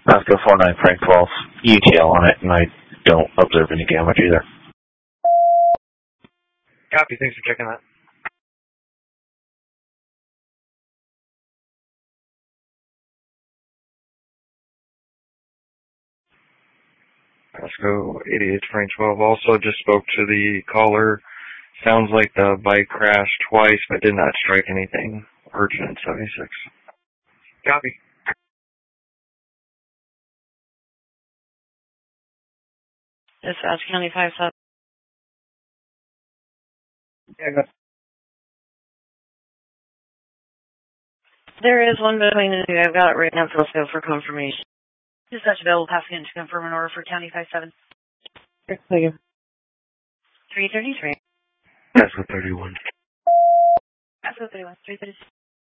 Oscar 49 Frank 12, UTL on it, and I don't observe any damage either. Copy, thanks for checking that. Oscar 88 Frank 12 also just spoke to the caller. Sounds like the bike crashed twice, but did not strike anything urgent. 76. Copy. Dispatch County 5-7. Yeah, good. There is one between the two. I've got it written up. Let's go for confirmation. Dispatch available passing in to confirm an order for County 5-7. Thank you. 333. That's what 31. That's what 31. 336.